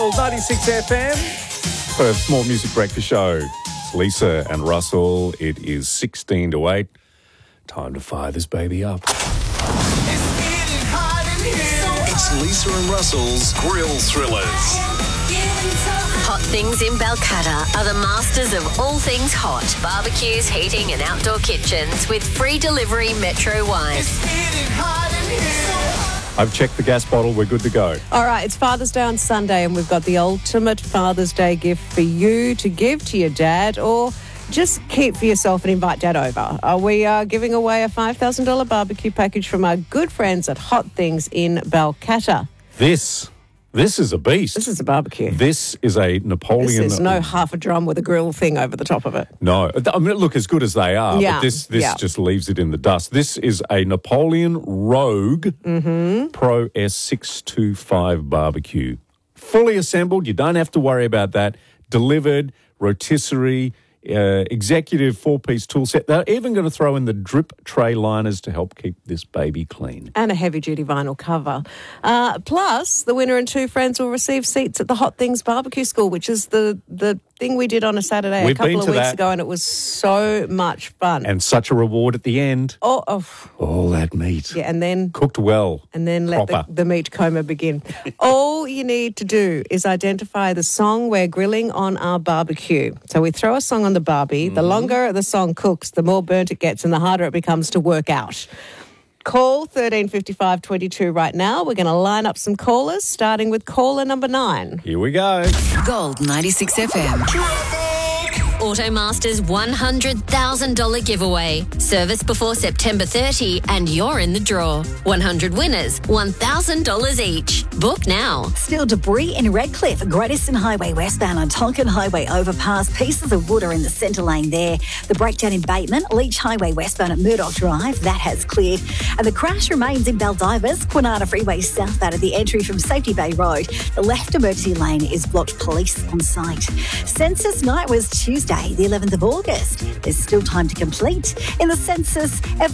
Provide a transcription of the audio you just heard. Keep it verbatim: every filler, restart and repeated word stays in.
ninety-six F M, Perth's More Music Breakfast Show. It's Lisa and Russell. It is sixteen to eight. Time to fire this baby up. It's Lisa and Russell's Grill Thrillers. Hot Things in Balcatta are the masters of all things hot. Barbecues, heating and outdoor kitchens with free delivery Metro Wine. I've checked the gas bottle. We're good to go. All right, it's Father's Day on Sunday and we've got the ultimate Father's Day gift for you to give to your dad or just keep for yourself and invite Dad over. Uh, we are giving away a five thousand dollars barbecue package from our good friends at Hot Things in Balcatta. This, this is a beast. This is a barbecue. This is a Napoleon. This is no half a drum with a grill thing over the top of it. No. I mean, look, as good as they are, Yeah, but this, this yeah. just leaves it in the dust. This is a Napoleon Rogue Mm-hmm. Pro S six twenty-five barbecue. Fully assembled. You don't have to worry about that. Delivered, rotisserie, uh, executive four-piece tool set. They're even going to throw in the drip tray liners to help keep this baby clean. And a heavy-duty vinyl cover. Uh, plus, the winner and two friends will receive seats at the Hot Things Barbecue School, which is the, the thing we did on a Saturday We've a couple been of to weeks that. ago, and it was so much fun. And such a reward at the end. oh, oh, All that meat. yeah, and then... Cooked well. And then let the, Proper. the meat coma begin. All you need to do is identify the song we're grilling on our barbecue. So we throw a song on the barbie. Mm-hmm. The longer the song cooks, the more burnt it gets and the harder it becomes to work out. Call thirteen fifty-five twenty-two right now. We're going to line up some callers, starting with caller number nine. Here we go. Gold ninety-six F M. Automasters one hundred thousand dollars giveaway. Service before September thirtieth and you're in the draw. one hundred winners, one thousand dollars each. Book now. Still debris in Redcliffe, Great Eastern Highway westbound on Tonkin Highway overpass. Pieces of wood are in the centre lane there. The breakdown in Bateman, Leach Highway westbound at Murdoch Drive, that has cleared. And the crash remains in Baldivas, Kwinana Freeway southbound at the entry from Safety Bay Road. The left emergency lane is blocked, police on site. Census night was Tuesday, the eleventh of August. There's still time to complete. In the census,